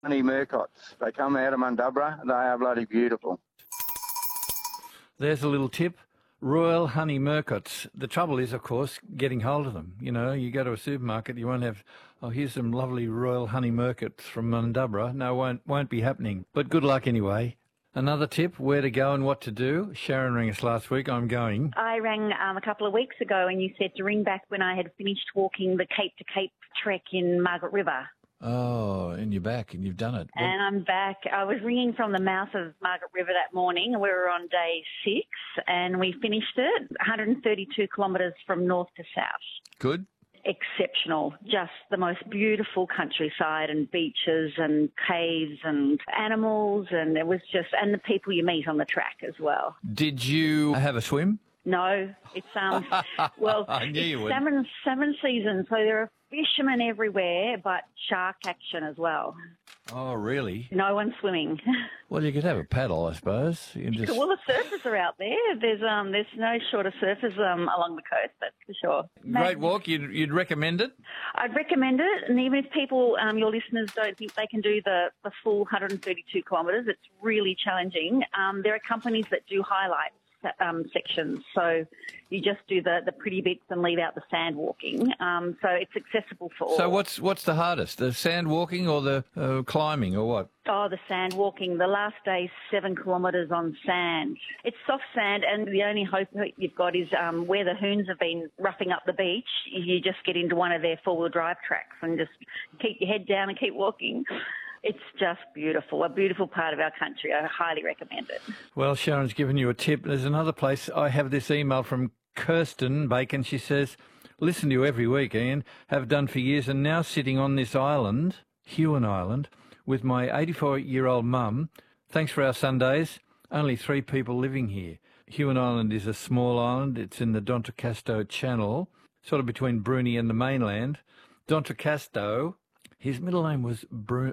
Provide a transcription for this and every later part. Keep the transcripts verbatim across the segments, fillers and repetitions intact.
honey murcots. They come out of Mundubbera. They are bloody beautiful. There's a little tip. Royal honey murcots. The trouble is, of course, getting hold of them. You know, you go to a supermarket, you won't have, oh, here's some lovely royal honey murcots from Mundubbera. No, won't, won't be happening. But good luck anyway. Another tip, where to go and what to do. Sharon rang us last week. I'm going. I rang um, a couple of weeks ago and you said to ring back when I had finished walking the Cape to Cape trek in Margaret River. Oh, and you're back and you've done it. And well, I'm back. I was ringing from the mouth of Margaret River that morning. We were on day six and we finished it, one hundred thirty-two kilometres from north to south. Good. Exceptional. Just the most beautiful countryside and beaches and caves and animals, and it was just, and the people you meet on the track as well. Did you have a swim? No, it's um well I knew you it's would. salmon salmon season, so there are fishermen everywhere, but shark action as well. Oh, really? No one's swimming. Well, you could have a paddle, I suppose. You can just... Well, the surfers are out there. There's um there's no short of surfers um along the coast, that's for sure. Great walk. You'd you'd recommend it? I'd recommend it, and even if people, um, your listeners, don't think they can do the, the full one hundred thirty-two kilometres, it's really challenging. Um, there are companies that do highlights um, sections, so you just do the, the pretty bits and leave out the sand walking. Um, so it's accessible for all. So what's what's the hardest, the sand walking or the uh, climbing or what? Oh, the sand walking. The last day's seven kilometres on sand. It's soft sand, and the only hope you've got is um, where the hoons have been roughing up the beach, you just get into one of their four-wheel drive tracks and just keep your head down and keep walking. It's just beautiful, a beautiful part of our country. I highly recommend it. Well, Sharon's given you a tip. There's another place. I have this email from Kirsten Bacon. She says, listen to you every week, Ian, have done for years, and now sitting on this island, Huon Island, with my eighty-four-year-old mum. Thanks for our Sundays. Only three people living here. Huon Island is a small island. It's in the D'Entrecasteaux Channel, sort of between Bruni and the mainland. D'Entrecasteaux, his middle name was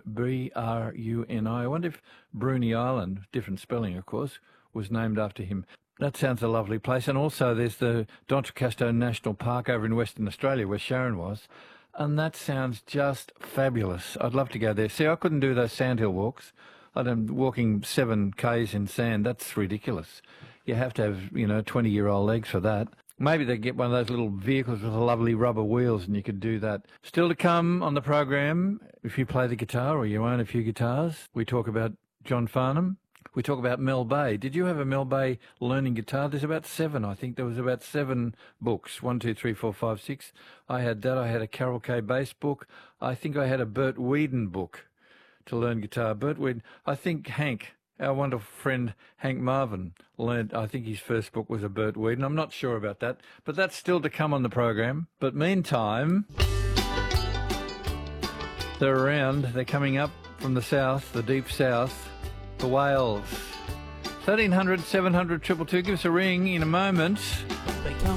B R U N I. I wonder if Bruni Island, different spelling of course, was named after him. That sounds a lovely place. And also there's the D'Entrecasteaux National Park over in Western Australia where Sharon was. And that sounds just fabulous. I'd love to go there. See, I couldn't do those sandhill walks. I'm walking seven Ks in sand. That's ridiculous. You have to have, you know, twenty-year-old legs for that. Maybe they get one of those little vehicles with lovely rubber wheels and you could do that. Still to come on the program, if you play the guitar or you own a few guitars, we talk about John Farnham. We talk about Mel Bay. Did you have a Mel Bay learning guitar? There's about seven, I think. There was about seven books. One, two, three, four, five, six. I had that. I had a Carol K. Bass book. I think I had a Bert Whedon book to learn guitar. Bert Whedon. I think Hank, our wonderful friend Hank Marvin, learned, I think his first book was a Bert Whedon. I'm not sure about that, but that's still to come on the program. But meantime, they're around. They're coming up from the south, the deep south, the Wales. thirteen hundred, seven hundred, two two two. Give us a ring in a moment.